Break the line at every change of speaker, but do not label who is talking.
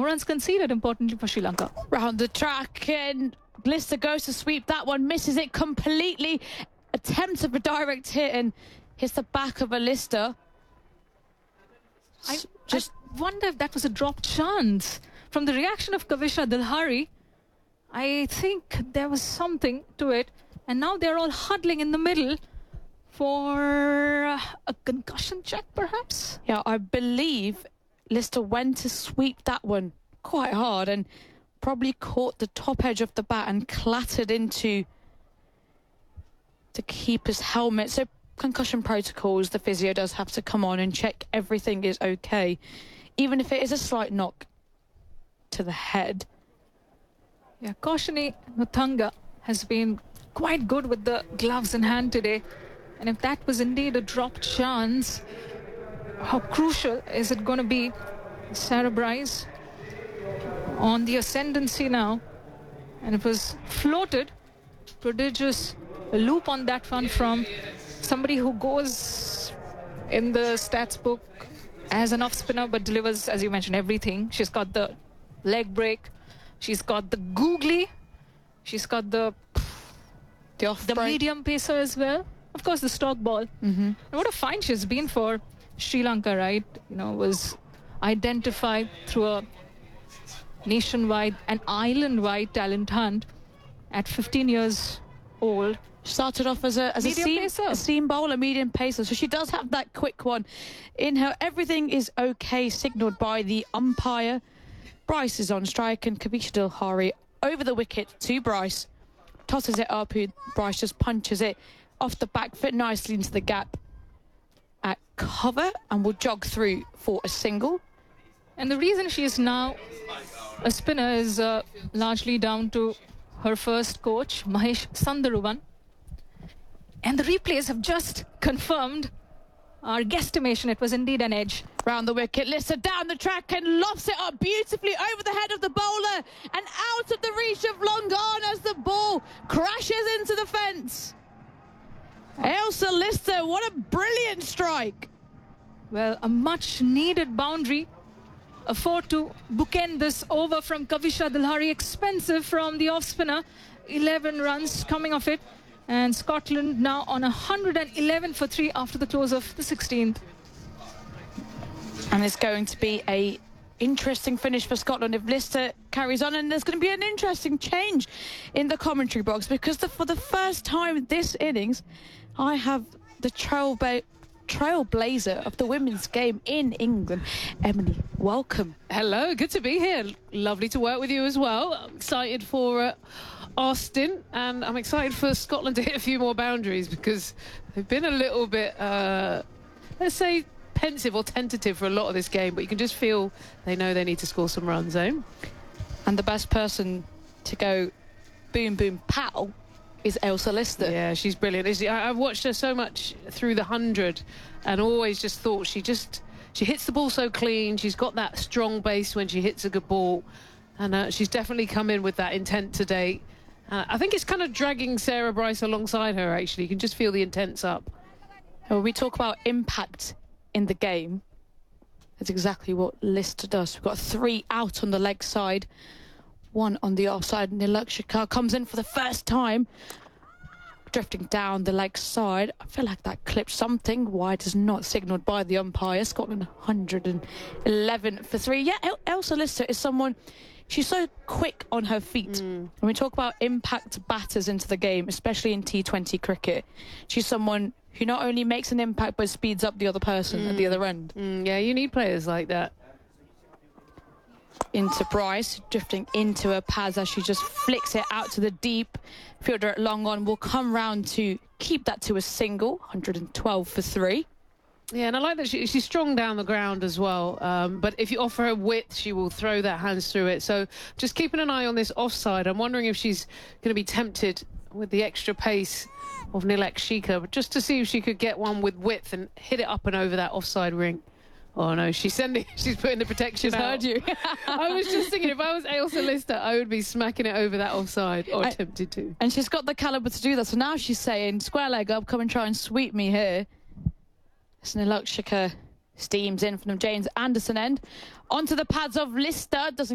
runs conceded, importantly, for Sri Lanka.
Round the track, and Lister goes to sweep that one, misses it completely. Attempts of a direct hit and hits the back of a Lister.
I wonder if that was a dropped chance. From the reaction of Kavisha Dilhari, I think there was something to it. And now they're all huddling in the middle for a concussion check, perhaps?
Yeah, I believe Lister went to sweep that one quite hard and probably caught the top edge of the bat and clattered into the keeper's helmet. So concussion protocols, the physio does have to come on and check everything is okay, even if it is a slight knock to the head.
Yeah, Kaushini Nuthanga has been quite good with the gloves in hand today. And if that was indeed a dropped chance, how crucial is it going to be? Sarah Bryce on the ascendancy now. And it was floated. Prodigious loop on that one from somebody who goes in the stats book as an off-spinner but delivers, as you mentioned, everything. She's got the leg break. She's got the googly. She's got the medium pacer as well. Of course, the stock ball. And what a find she's been for Sri Lanka, right? You know, was identified through a nationwide and island-wide talent hunt at 15 years old.
Started off as a seam bowler, medium pacer. So she does have that quick one in her. Everything is okay, signalled by the umpire. Bryce is on strike and Kavisha Dilhari over the wicket to Bryce. Tosses it up. Bryce just punches it off the back foot nicely into the gap at cover and will jog through for a single.
And the reason she is now a spinner is largely down to her first coach, Mahesh Sundaruvan. And the replays have just confirmed our guesstimation. It was indeed an edge.
Round the wicket, Lister down the track and lofts it up beautifully over the head of the bowler and out of the reach of long gone as the ball crashes into the fence. Ailsa Lister, what a brilliant strike.
Well, a much needed boundary. A 4 to bookend this over from Kavisha Dilhari. Expensive from the off-spinner. 11 runs coming off it. And Scotland now on 111 for 3 after the close of the 16th.
And it's going to be a interesting finish for Scotland if Lister carries on. And there's going to be an interesting change in the commentary box because for the first time this innings, I have the trailblazer of the women's game in England. Emily, welcome.
Hello, good to be here. Lovely to work with you as well. I'm excited for Austin, and I'm excited for Scotland to hit a few more boundaries because they've been a little bit, let's say, pensive or tentative for a lot of this game, but you can just feel they know they need to score some runs, eh?
And the best person to go boom, boom, pow is Ailsa Lister.
Yeah, she's brilliant. I've watched her so much through the 100 and always just thought she hits the ball so clean. She's got that strong base when she hits a good ball, and she's definitely come in with that intent today. I think it's kind of dragging Sarah Bryce alongside her, actually. You can just feel the intent's up.
When we talk about impact in the game, that's exactly what Lister does. We've got 3 out on the leg side, 1 on the offside. Nilakshika comes in for the first time, drifting down the leg side. I feel like that clipped something. Wide is not signalled by the umpire. Scotland 111 for 3. Yeah, Ailsa Lister is someone... She's so quick on her feet. When we talk about impact batters into the game, especially in T20 cricket, she's someone who not only makes an impact but speeds up the other person at the other end.
Yeah, you need players like that.
Into Bryce, drifting into her pads as she just flicks it out to the deep. Fielder at long on will come round to keep that to a single, 112 for 3.
Yeah, and I like that she's strong down the ground as well. But if you offer her width, she will throw that hands through it. So just keeping an eye on this offside. I'm wondering if she's going to be tempted with the extra pace of Nilakshika, just to see if she could get one with width and hit it up and over that offside ring. Oh no, she's putting the protection out.
Heard you.
I was just thinking, if I was Ailsa Lister, I would be smacking it over that offside, or attempted to.
And she's got the calibre to do that. So now she's saying, square leg up, come and try and sweep me here. Nilakshika steams in from the James Anderson end. Onto the pads of Lister. Doesn't